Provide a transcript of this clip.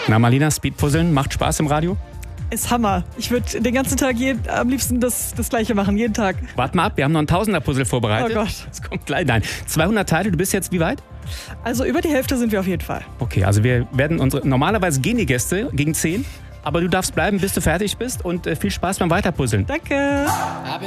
Na, Marlina, Speedpuzzeln macht Spaß im Radio? Ist Hammer. Ich würde den ganzen Tag am liebsten das Gleiche machen, jeden Tag. Warte mal ab, wir haben noch ein Tausender-Puzzle vorbereitet. Oh Gott. Das kommt gleich. Nein, 200 Teile, du bist jetzt wie weit? Also über die Hälfte sind wir auf jeden Fall. Okay, also wir werden normalerweise gehen die Gäste gegen 10, aber du darfst bleiben, bis du fertig bist und viel Spaß beim Weiterpuzzeln. Danke.